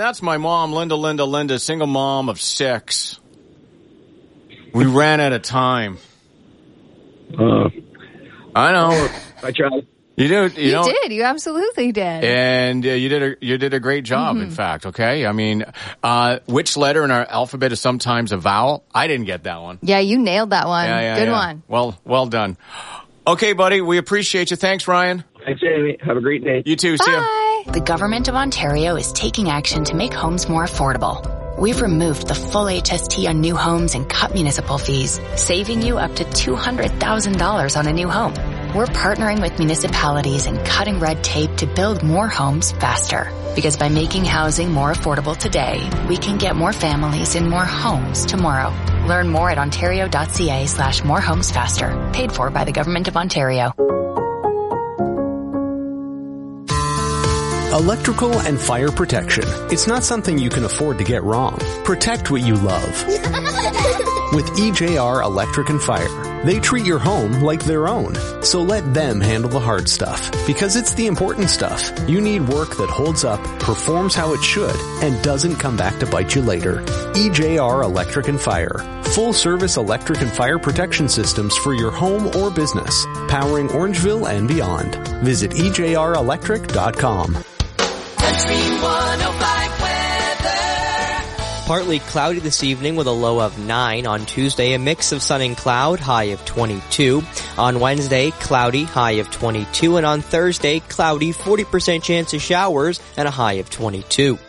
that's my mom, Linda, single mom of 6. We ran out of time. I know. I tried. You did. You absolutely did. And you did a great job, in fact, okay? I mean, which letter in our alphabet is sometimes a vowel? I didn't get that one. Yeah, you nailed that one. Good one. Well done. Okay, buddy, we appreciate you. Thanks, Ryan. Thanks, Amy. Have a great day. You too. Bye. See ya. The Government of Ontario is taking action to make homes more affordable. We've removed the full HST on new homes and cut municipal fees, saving you up to $200,000 on a new home. We're partnering with municipalities and cutting red tape to build more homes faster. Because by making housing more affordable today, we can get more families in more homes tomorrow. Learn more at ontario.ca/morehomesfaster. Paid for by the Government of Ontario. Electrical and fire protection. It's not something you can afford to get wrong. Protect what you love. With EJR Electric and Fire, they treat your home like their own. So let them handle the hard stuff, because it's the important stuff. You need work that holds up, performs how it should, and doesn't come back to bite you later. EJR Electric and Fire. Full service electric and fire protection systems for your home or business. Powering Orangeville and beyond. Visit EJRelectric.com. Country 105 weather. Partly cloudy this evening with a low of 9. On Tuesday, a mix of sun and cloud, high of 22. On Wednesday, cloudy, high of 22. And on Thursday, cloudy, 40% chance of showers and a high of 22.